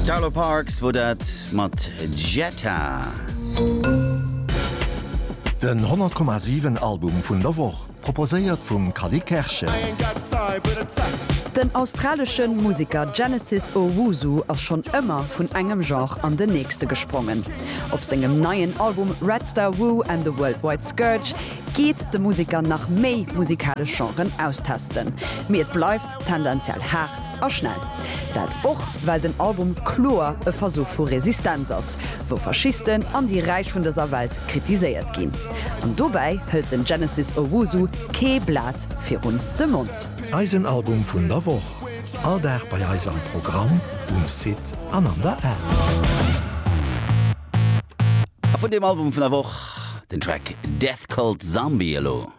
Tyler Parks wo dat mat Jetta. Den 100,7 Album vun der Woch proposéiert vum Kali Kersche. Den australischen Musiker Genesis Owusu ass schon ëmmer vun engem Genre an de nächste gesprungen. Op segem neien Album Red Star Woo and the Worldwide Scourge geht de Musiker nach méi musikale Genren austesten. Mir et bleifft tendenziell hart a schnell. Dat och, weil den Album Chlor e Versuch vu Resistenz ass, wo Faschisten an die Reich vun dieser Welt kritiséiert ginn. An dobei hëlt den Genesis Owusu kee Blatt fir run de Mund. Eisenalbum vun der Woch. All der bei Eis am Programm Sit an der App. Von dem Album von der Woche den Track Death Cult Zombie.